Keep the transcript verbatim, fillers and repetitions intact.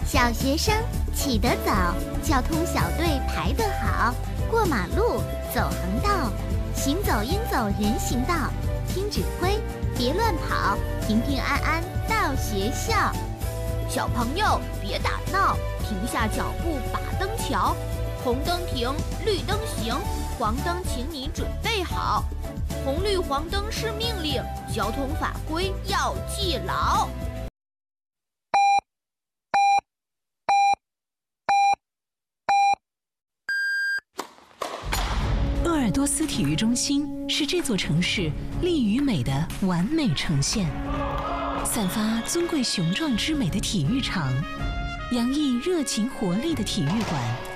小学生起得早，交通小队排得好，过马路走横道，行走应走人行道，听指挥别乱跑，平平安安到学校。小朋友别打闹，停下脚步把灯瞧，红灯停，绿灯行，黄灯请你准备好。红绿黄灯是命令，交通法规要记牢。 鄂尔多斯体育中心是这座城市力与美的完美呈现，散发尊贵雄壮之美的体育场，洋溢热情活力的体育馆。